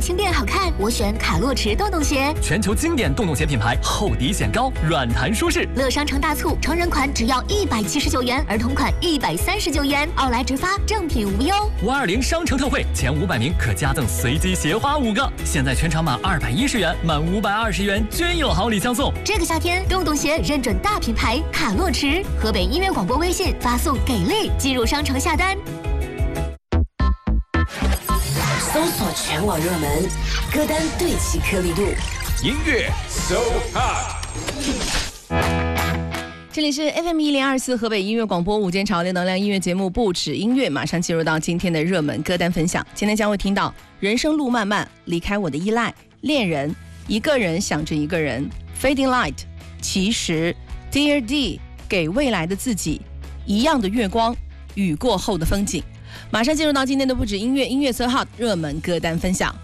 轻便好看，我选卡洛驰洞洞鞋。 全球经典洞洞鞋品牌，厚底显高，软弹舒适。 乐商城大促，成人款只要179元，儿童款139元，奥莱直发，正品无忧。 520商城特惠，前500名可加赠随机鞋花5个。现在全场满210元，满520元均有好礼相送。 这个夏天，洞洞鞋认准大品牌卡洛驰。河北音乐广播微信发送给力，进入商城下单。 搜索全网热门歌单，对齐颗粒度， 音乐 So Hot。 这里是 FM1024 河北音乐广播午间潮流能量音乐节目不止音乐，马上进入到今天的热门歌单分享。今天将会听到人生路漫漫，离开我的依赖，恋人，一个人想着一个人， Fading Light， 其实， Dear D， 给未来的自己，一样的月光，雨过后的风景。马上进入到今天的不止音乐 So Hot 热门歌单分享。